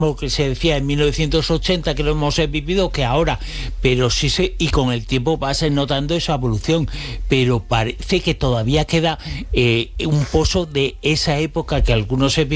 que se decía en 1980 que lo hemos vivido que ahora, pero y con el tiempo vas notando esa evolución, pero parece que todavía queda un pozo de esa época que algunos